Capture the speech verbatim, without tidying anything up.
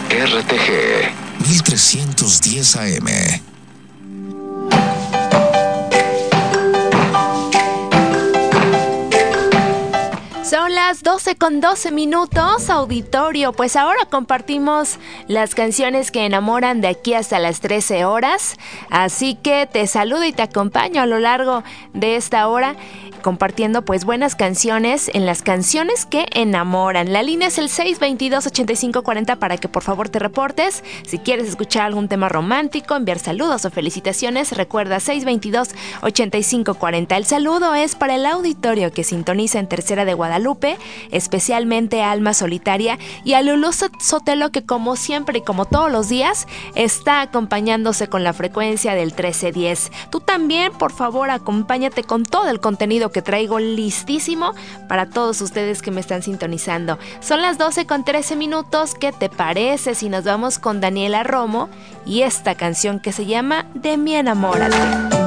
R T G mil trescientos diez A M. Son las doce con doce minutos, auditorio. Pues ahora compartimos las canciones que enamoran de aquí hasta las trece horas. Así que te saludo y te acompaño a lo largo de esta hora, compartiendo pues buenas canciones en las canciones que enamoran. La línea es el seis veintidós, ochenta y cinco cuarenta para que por favor te reportes. Si quieres escuchar algún tema romántico, enviar saludos o felicitaciones, recuerda seis veintidós, ochenta y cinco cuarenta. El saludo es para el auditorio que sintoniza en Tercera de Guadalupe, especialmente a Alma Solitaria y a Lulú Sotelo, que como siempre y como todos los días está acompañándose con la frecuencia del trece diez. Tú también, por favor, acompáñate con todo el contenido que traigo listísimo para todos ustedes que me están sintonizando. Son las doce con trece minutos. ¿Qué te parece si nos vamos con Daniela Romo y esta canción que se llama De mi enamórate?